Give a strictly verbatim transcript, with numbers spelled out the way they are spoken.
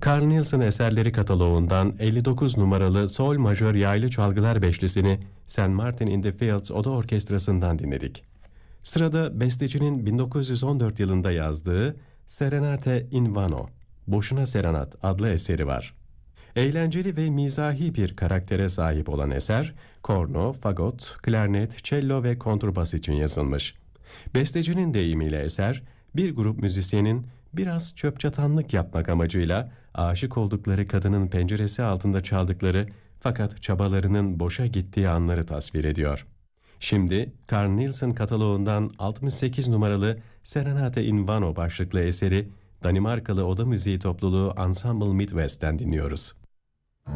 Carl Nielsen eserleri kataloğundan elli dokuz numaralı Sol majör yaylı çalgılar beşlisini Saint Martin in the Fields Oda Orkestrası'ndan dinledik. Sırada bestecinin bin dokuz yüz on dört yılında yazdığı Serenate in Vano, Boşuna Serenat adlı eseri var. Eğlenceli ve mizahi bir karaktere sahip olan eser, korno, fagot, klarnet, cello ve kontrbas için yazılmış. Bestecinin deyimiyle eser, bir grup müzisyenin biraz çöpçatanlık yapmak amacıyla aşık oldukları kadının penceresi altında çaldıkları fakat çabalarının boşa gittiği anları tasvir ediyor. Şimdi Carl Nielsen kataloğundan altmış sekiz numaralı Serenate in Vano başlıklı eseri Danimarkalı oda müziği topluluğu Ensemble Midwest'ten dinliyoruz.